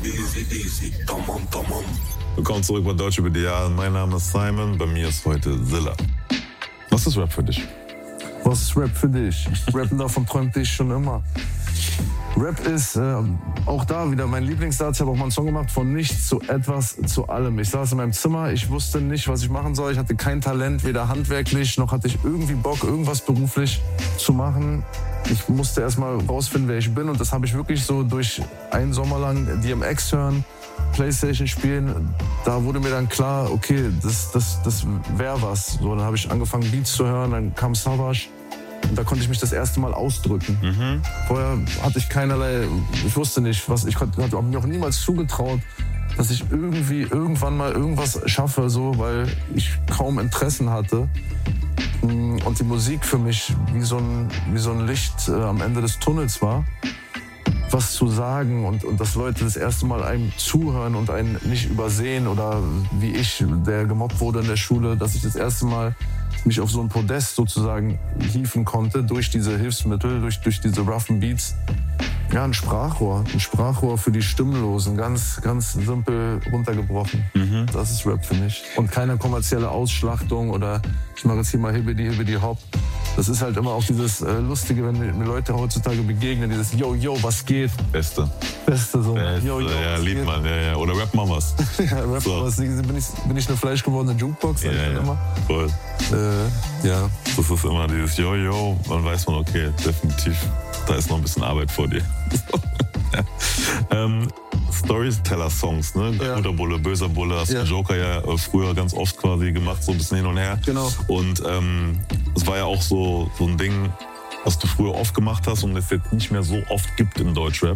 Willkommen zurück bei Deutsche BDA. Mein Name ist Simon, bei mir ist heute Zilla. Was ist Rap für dich? Was ist Rap für dich? Rappen davon träumte ich schon immer. Rap ist auch da wieder mein Lieblingssatz. Ich habe auch mal einen Song gemacht, von nichts zu etwas zu allem. Ich saß in meinem Zimmer, ich wusste nicht, was ich machen soll. Ich hatte kein Talent, weder handwerklich, noch hatte ich irgendwie Bock, irgendwas beruflich zu machen. Ich musste erst mal rausfinden, wer ich bin. Und das habe ich wirklich so durch einen Sommer lang DMX hören, Playstation spielen. Da wurde mir dann klar, okay, das wäre was. So, dann habe ich angefangen, Beats zu hören, dann kam Savage. Und da konnte ich mich das erste Mal ausdrücken. Vorher hatte ich keinerlei, ich wusste nicht, was, ich hatte mir auch niemals zugetraut, dass ich irgendwann mal irgendwas schaffe, so, weil ich kaum Interessen hatte. Und die Musik für mich wie so ein Licht am Ende des Tunnels war, was zu sagen und dass Leute das erste Mal einem zuhören und einen nicht übersehen oder wie ich, der gemobbt wurde in der Schule, dass ich das erste Mal mich auf so ein Podest sozusagen hieven konnte durch diese Hilfsmittel, durch diese roughen Beats. Ja, ein Sprachrohr für die Stimmlosen, ganz simpel runtergebrochen. Das ist Rap für mich. Und keine kommerzielle Ausschlachtung oder ich mache jetzt hier mal Hibbidi Hop. Das ist halt immer auch dieses Lustige, wenn mir Leute heutzutage begegnen, dieses Yo, was geht? Beste so. Yo, ja, liebt man, ja. Oder Rap Mamas. Ja, Rap Mamas. So. Bin ich eine fleischgewordene Jukebox? Ja, immer? Voll. Ja. Das ist immer dieses Yo, dann weiß man, okay, definitiv, da ist noch ein bisschen Arbeit vor dir. Storyteller-Songs, ne? Ja. Guter Bulle, böser Bulle, hast du Joker ja früher ganz oft quasi gemacht, so ein bisschen hin und her. Genau. Und es war ja auch so ein Ding, was du früher oft gemacht hast und es jetzt nicht mehr so oft gibt im Deutschrap.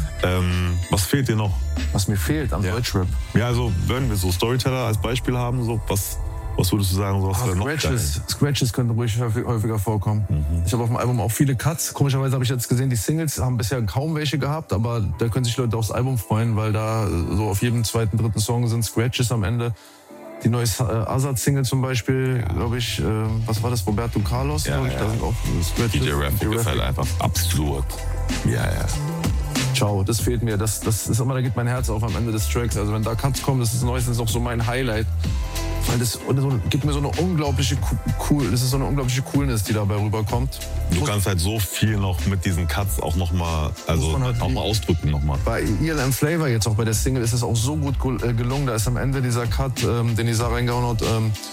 Was fehlt dir noch? Was mir fehlt am Deutschrap? Ja, also wenn wir so Storyteller als Beispiel haben, so was würdest du sagen, so was noch geil? Scratches könnten ruhig häufiger vorkommen. Ich habe auf dem Album auch viele Cuts. Komischerweise habe ich jetzt gesehen, die Singles haben bisher kaum welche gehabt, aber da können sich Leute aufs Album freuen, weil da so auf jedem zweiten, dritten Song sind Scratches am Ende. Die neue Azad-Single zum Beispiel, glaube ich, was war das, Roberto Carlos? Ja. Da sind auch Scratches. DJ Rap ist halt einfach absurd. Ja. Ciao, das fehlt mir. Das ist immer, da geht mein Herz auf am Ende des Tracks. Also wenn da Cuts kommen, das ist meistens auch so mein Highlight. Weil das gibt mir so eine unglaubliche Coolness, die dabei rüberkommt. Du kannst halt so viel noch mit diesen Cuts auch nochmal, auch mal ausdrücken nochmal. Bei ELM Flavor jetzt auch bei der Single ist es auch so gut gelungen. Da ist am Ende dieser Cut, den Isa reingehauen hat,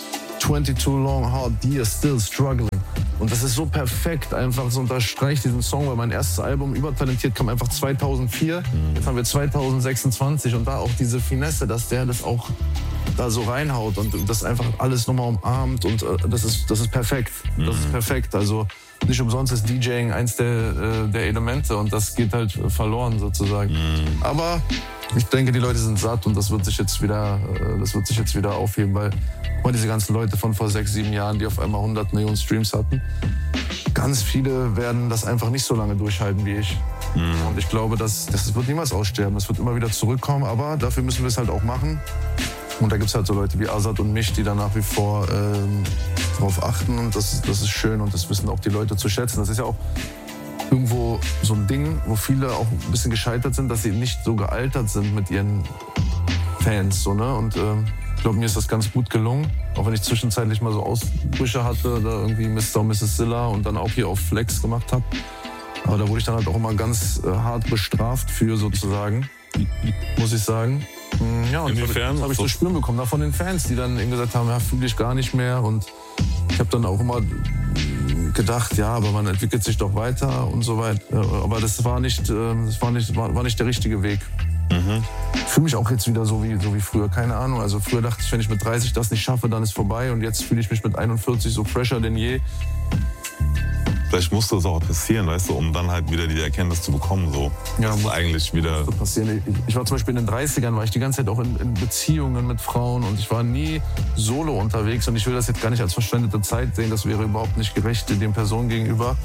22 long hard years still struggling. Und das ist so perfekt einfach, so unterstreicht diesen Song, weil mein erstes Album, Übertalentiert, kam einfach 2004. Jetzt haben wir 2026 und da auch diese Finesse, dass der das auch da so reinhaut und das einfach alles nochmal umarmt und das ist perfekt. Das ist perfekt. Also nicht umsonst ist DJing eins der Elemente und das geht halt verloren sozusagen. Aber ich denke, die Leute sind satt und das wird sich jetzt wieder aufheben, weil diese ganzen Leute von vor 6, 7 Jahren, die auf einmal 100 Millionen Streams hatten, ganz viele werden das einfach nicht so lange durchhalten wie ich. Und ich glaube, das wird niemals aussterben. Es wird immer wieder zurückkommen, aber dafür müssen wir es halt auch machen. Und da gibt es halt so Leute wie Azad und mich, die da nach wie vor drauf achten. Und das ist schön und das wissen auch die Leute zu schätzen. Das ist ja auch irgendwo so ein Ding, wo viele auch ein bisschen gescheitert sind, dass sie nicht so gealtert sind mit ihren Fans. So, ne? Und ich glaube, mir ist das ganz gut gelungen. Auch wenn ich zwischenzeitlich mal so Ausbrüche hatte, da irgendwie Mr. und Mrs. Zilla und dann auch hier auf Flex gemacht habe. Aber da wurde ich dann halt auch immer ganz hart bestraft für sozusagen, muss ich sagen. Ja, und das habe ich zu spüren bekommen, da von den Fans, die dann eben gesagt haben, ja, fühle ich gar nicht mehr. Und ich habe dann auch immer gedacht, ja, aber man entwickelt sich doch weiter und so weiter. Aber das war nicht der richtige Weg. Ich fühle mich auch jetzt wieder so wie früher, keine Ahnung. Also früher dachte ich, wenn ich mit 30 das nicht schaffe, dann ist vorbei. Und jetzt fühle ich mich mit 41 so fresher denn je. Vielleicht musste das auch passieren, weißt du, um dann halt wieder die Erkenntnis zu bekommen, so. Ja, das muss eigentlich wieder passieren. Ich war zum Beispiel in den 30ern, war ich die ganze Zeit auch in Beziehungen mit Frauen und ich war nie solo unterwegs und ich will das jetzt gar nicht als verschwendete Zeit sehen, das wäre überhaupt nicht gerecht den Personen gegenüber.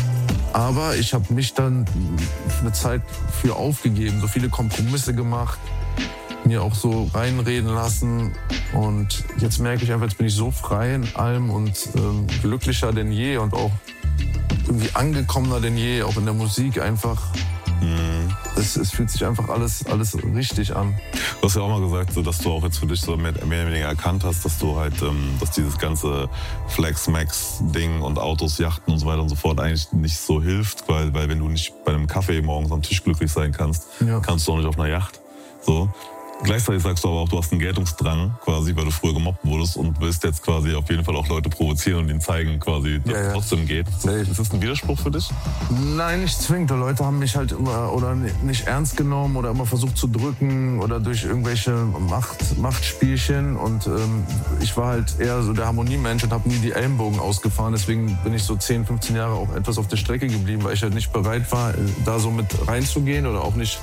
Aber ich habe mich dann eine Zeit für aufgegeben, so viele Kompromisse gemacht, mir auch so reinreden lassen und jetzt merke ich einfach, jetzt bin ich so frei in allem und glücklicher denn je und auch irgendwie angekommener denn je, auch in der Musik einfach Es fühlt sich einfach alles richtig an. Du hast ja auch mal gesagt, so, dass du auch jetzt für dich so mehr oder weniger erkannt hast, dass du halt, dass dieses ganze Flex-Max-Ding und Autos, Yachten und so weiter und so fort eigentlich nicht so hilft, weil wenn du nicht bei einem Kaffee morgens am Tisch glücklich sein kannst, kannst du auch nicht auf einer Yacht. So. Gleichzeitig sagst du aber auch, du hast einen Geltungsdrang quasi, weil du früher gemobbt wurdest und willst jetzt quasi auf jeden Fall auch Leute provozieren und ihnen zeigen quasi, dass es trotzdem geht. Ist das ein Widerspruch für dich? Nein, nicht zwingend. Die Leute haben mich halt immer oder nicht ernst genommen oder immer versucht zu drücken oder durch irgendwelche Machtspielchen und ich war halt eher so der Harmoniemensch und habe nie die Ellenbogen ausgefahren. Deswegen bin ich so 10, 15 Jahre auch etwas auf der Strecke geblieben, weil ich halt nicht bereit war, da so mit reinzugehen oder auch nicht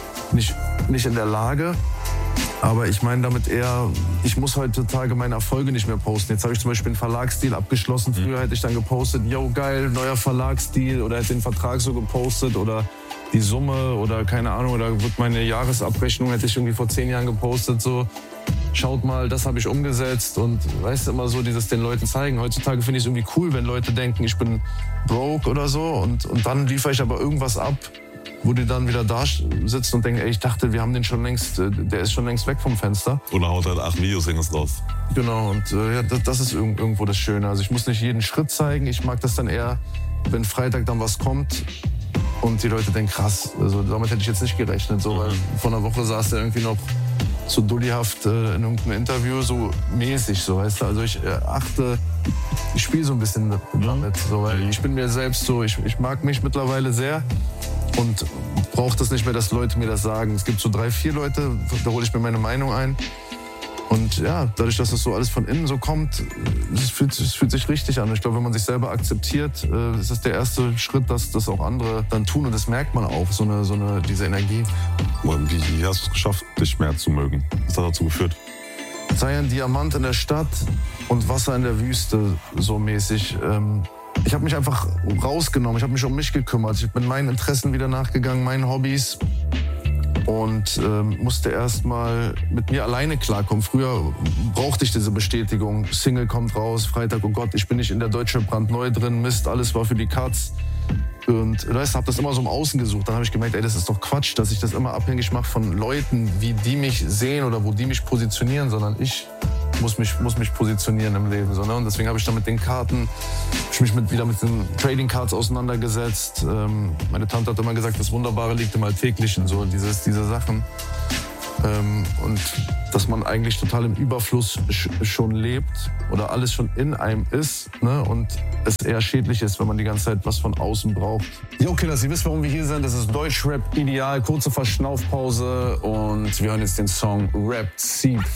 in der Lage. Aber ich meine damit eher, ich muss heutzutage meine Erfolge nicht mehr posten. Jetzt habe ich zum Beispiel einen Verlagsdeal abgeschlossen. Früher hätte ich dann gepostet, yo geil, neuer Verlagsdeal oder hätte den Vertrag so gepostet oder die Summe oder keine Ahnung oder wird meine Jahresabrechnung, hätte ich irgendwie vor 10 Jahren gepostet, so schaut mal, das habe ich umgesetzt und weißt du, immer so dieses den Leuten zeigen. Heutzutage finde ich es irgendwie cool, wenn Leute denken, ich bin broke oder so und dann liefere ich aber irgendwas ab, wo die dann wieder da sitzen und denken, ey, ich dachte, wir haben den schon längst, der ist schon längst weg vom Fenster. Oder haut halt 8 Videosingles raus. Genau, und das ist irgendwo das Schöne. Also ich muss nicht jeden Schritt zeigen, ich mag das dann eher, wenn Freitag dann was kommt und die Leute denken, krass, also damit hätte ich jetzt nicht gerechnet. So, weil vor einer Woche saß der irgendwie noch so dullihaft in irgendeinem Interview, so mäßig, so, weißt du. Also ich spiele so ein bisschen damit, so, weil ich bin mir selbst so, ich mag mich mittlerweile sehr. Und brauche das nicht mehr, dass Leute mir das sagen. Es gibt so 3, 4 Leute, da hole ich mir meine Meinung ein. Und ja, dadurch, dass das so alles von innen so kommt, es fühlt sich richtig an. Ich glaube, wenn man sich selber akzeptiert, ist das der erste Schritt, dass das auch andere dann tun. Und das merkt man auch, diese Energie. Wie hast du es geschafft, dich mehr zu mögen? Was hat dazu geführt? Sei ein Diamant in der Stadt und Wasser in der Wüste, so mäßig. Ich habe mich einfach rausgenommen, ich habe mich um mich gekümmert. Ich bin meinen Interessen wieder nachgegangen, meinen Hobbys und musste erst mal mit mir alleine klarkommen. Früher brauchte ich diese Bestätigung. Single kommt raus, Freitag, oh Gott, ich bin nicht in der Deutschen brandneu drin, Mist, alles war für die Katz. Und du weißt, habe das immer so im Außen gesucht. Dann habe ich gemerkt, ey, das ist doch Quatsch, dass ich das immer abhängig mache von Leuten, wie die mich sehen oder wo die mich positionieren, sondern ich muss mich positionieren im Leben. So, ne? Und deswegen habe ich dann mit den Karten, wieder mit den Trading Cards auseinandergesetzt. Meine Tante hat immer gesagt, das Wunderbare liegt im Alltäglichen, so diese Sachen. Und dass man eigentlich total im Überfluss schon lebt oder alles schon in einem ist, ne? Und es eher schädlich ist, wenn man die ganze Zeit was von außen braucht. Jo Killers, ihr wisst, warum wir hier sind. Das ist Deutschrap Ideal. Kurze Verschnaufpause und wir hören jetzt den Song Rap Seed